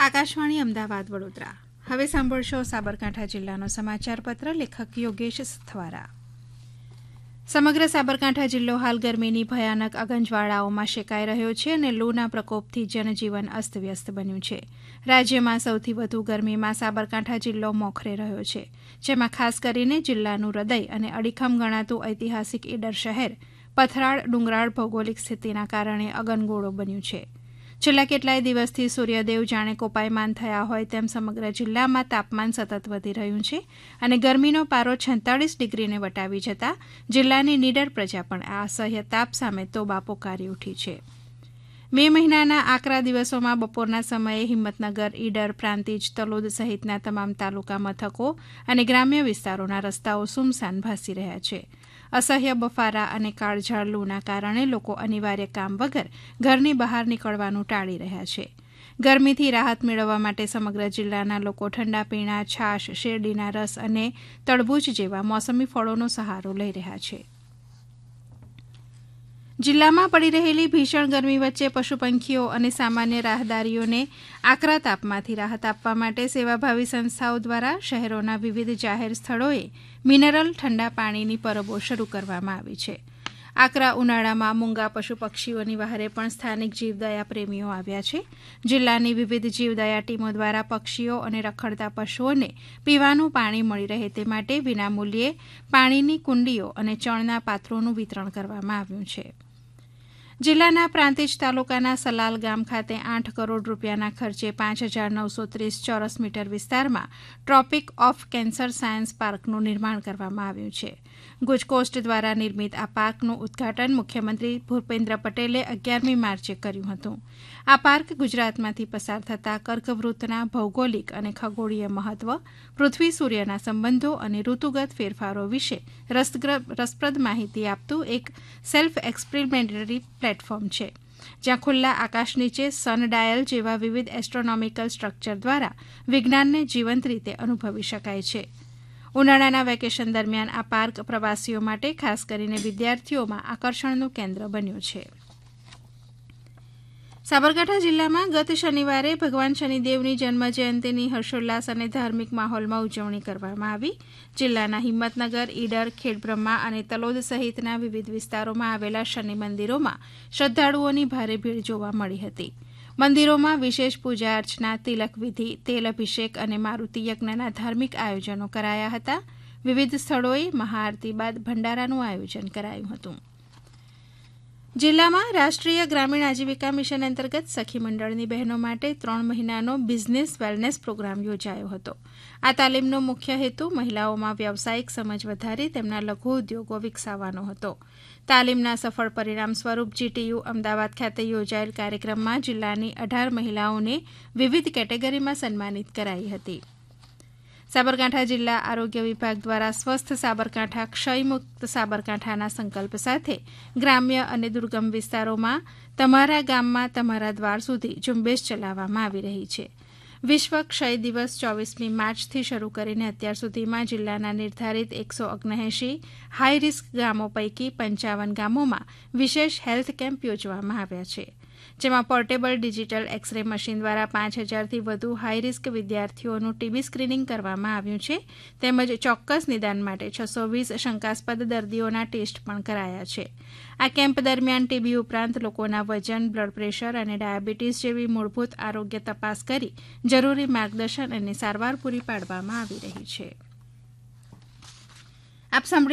આકાશવાણી અમદાવાદ વડોદરા. હવે સાંભળશો સાબરકાંઠા જિલ્લાનો સમાચાર પત્ર. લેખક યોગેશ સ્થવારા. સમગ્ર સાબરકાંઠા જિલ્લો હાલ ગરમીની ભયાનક અગનજ્વાળાઓમાં શેકાઈ રહ્યો છે અને લૂના પ્રકોપથી જનજીવન અસ્તવ્યસ્ત બન્યું છે. રાજ્યમાં સૌથી વધુ ગરમીમાં સાબરકાંઠા જિલ્લો મોખરે રહ્યો છે, જેમાં ખાસ કરીને જિલ્લાનું હૃદય અને અડીખમ ગણાતું ઐતિહાસિક ઈડર શહેર પથરાળ ડુંગરાળ ભૌગોલિક સ્થિતિના કારણે અગનગોળો બન્યું છે. છેલ્લા કેટલાય દિવસથી સૂર્યદેવ જાણે કોપાયમાન થયા હોય તેમ સમગ્ર જિલ્લામાં તાપમાન સતત વધી રહ્યું છે અને ગરમીનો પારો 46 ડિગ્રીને વટાવી જતા જિલ્લાની નીડર પ્રજા પણ આ અસહ્ય તાપ સામે તોબા પોકારી ઉઠી છે. મે મહિનાના આકરા દિવસોમાં બપોરના સમયે હિંમતનગર, ઈડર, પ્રાંતિજ, તલોદ સહિતના તમામ તાલુકા મથકો અને ગ્રામ્ય વિસ્તારોના રસ્તાઓ સુમસાન ભાસી રહ્યા છે. અસહ્ય બફારા અને કાળઝાળ લૂના કારણે લોકો અનિવાર્ય કામ વગર ઘરની બહાર નીકળવાનું ટાળી રહ્યા છે. ગરમીથી રાહત મેળવવા માટે સમગ્ર જિલ્લાના લોકો ઠંડા પીણા, છાશ, શેરડીના રસ અને તરબૂચ જેવા મોસમી ફળોનો સહારો લઈ રહ્યા છે. જિલ્લામાં પડી રહેલી ભીષણ ગરમી વચ્ચે પશુ પંખીઓ અને સામાન્ય રાહદારીઓને આકરા તાપમાંથી રાહત આપવા માટે સેવાભાવી સંસ્થાઓ દ્વારા શહેરોના વિવિધ જાહેર સ્થળોએ મિનરલ ઠંડા પાણીની પરબો શરૂ કરવામાં આવી છે. આકરા ઉનાળામાં મૂંગા પશુ પક્ષીઓની વહારે પણ સ્થાનિક જીવદયા પ્રેમીઓ આવ્યા છે. જિલ્લાની વિવિધ જીવદયા ટીમો દ્વારા પક્ષીઓ અને રખડતા પશુઓને પીવાનું પાણી મળી રહે તે માટે વિનામૂલ્યે પાણીની કુંડીઓ અને ચણના પાત્રોનું વિતરણ કરવામાં આવ્યું છે. જિલ્લાના પ્રાંતિજ તાલુકાના સલાલ ગામ ખાતે 8 કરોડ રૂપિયાના ખર્ચે 5,930 ચોરસ મીટર વિસ્તારમાં ટ્રોપિક ઓફ કેન્સર સાયન્સ પાર્કનું નિર્માણ કરવામાં આવ્યું છે. ગુજકોસ્ટ દ્વારા નિર્મિત આ પાર્કનું ઉદ્ઘાટન મુખ્યમંત્રી ભૂપેન્દ્ર પટેલે 11મી માર્ચે કર્યું હતું. આ પાર્ક ગુજરાતમાંથી પસાર થતા કર્કવૃત્તના ભૌગોલિક અને ખગોળીય મહત્વ, પૃથ્વી સૂર્યના સંબંધો અને ઋતુગત ફેરફારો વિશે રસપ્રદ માહિતી આપતું એક સેલ્ફ એક્સપેરિમેન્ટરી પ્લેટફોર્મ છે, જ્યાં ખુલ્લા આકાશ નીચે સનડાયલ જેવા વિવિધ એસ્ટ્રોનોમિકલ સ્ટ્રક્ચર દ્વારા વિજ્ઞાનને જીવંત રીતે અનુભવી શકાય છે. ઉનાળાના વેકેશન દરમિયાન આ પાર્ક પ્રવાસીઓ માટે ખાસ કરીને વિદ્યાર્થીઓમાં આકર્ષણનું કેન્દ્ર બન્યું છે. સાબરકાંઠા જિલ્લામાં ગત શનિવારે ભગવાન શનિદેવની જન્મજયંતિની હર્ષોલ્લાસ અને ધાર્મિક માહોલમાં ઉજવણી કરવામાં આવી. જિલ્લાના હિંમતનગર, ઈડર, ખેડબ્રહ્મા અને તલોદ સહિતના વિવિધ વિસ્તારોમાં આવેલા શનિ મંદિરોમાં શ્રદ્ધાળુઓની ભારે ભીડ જોવા મળી હતી. મંદિરોમાં વિશેષ પૂજા અર્ચના, તિલક વિધિ, તેલ અભિષેક અને મારુતિ યજ્ઞના ધાર્મિક આયોજનો કરાયા હતા. વિવિધ સ્થળોએ મહાઆરતી બાદ ભંડારાનું આયોજન કરાયું હતું. જિલ્લામાં રાષ્ટ્રીય ગ્રામીણ આજીવિકા મિશન અંતર્ગત સખી મંડળની બહેનો માટે 3 મહિનાનો બિઝનેસ વેલનેસ પ્રોગ્રામ યોજાયો હતો. આ તાલીમનો મુખ્ય હેતુ મહિલાઓમાં વ્યાવસાયિક સમજ વધારી તેમના લઘુ ઉદ્યોગો વિકસાવવાનો હતો. તાલીમના સફળ પરિણામ સ્વરૂપ જીટીયુ અમદાવાદ ખાતે યોજાયેલ કાર્યક્રમમાં જિલ્લાની 18 મહિલાઓને વિવિધ કેટેગરીમાં સન્માનિત કરાઈ હતી. સાબરકાંઠા જિલ્લા આરોગ્ય વિભાગ દ્વારા સ્વસ્થ સાબરકાંઠા, ક્ષયમુક્ત સાબરકાંઠાના સંકલ્પ સાથે ગ્રામ્ય અને દુર્ગમ વિસ્તારોમાં તમારા ગામમાં તમારા દ્વાર સુધી ઝુંબેશ ચલાવવામાં આવી રહી છે. વિશ્વ ક્ષય દિવસ 24મી માર્ચથી શરૂ કરીને અત્યાર સુધીમાં જિલ્લાના નિર્ધારિત 179 હાઈ રિસ્ક ગામો પૈકી 55 ગામોમાં વિશેષ હેલ્થ કેમ્પ યોજવામાં આવ્યા છે, જેમાં પોર્ટેબલ ડિજિટલ એક્સ-રે મશીન દ્વારા 5,000થી વધુ હાઈ રિસ્ક વિદ્યાર્થીઓનું ટીબી સ્ક્રીનિંગ કરવામાં આવ્યું છે. તેમજ ચોક્કસ નિદાન માટે 620 શંકાસ્પદ દર્દીઓના ટેસ્ટ પણ કરાયા છે. આ કેમ્પ દરમિયાન ટીબી ઉપરાંત લોકોના વજન, બ્લડ પ્રેશર અને ડાયાબિટીસ જેવી મૂળભૂત આરોગ્ય તપાસ કરી જરૂરી માર્ગદર્શન અને સારવાર પૂરી પાડવામાં આવી રહી છે.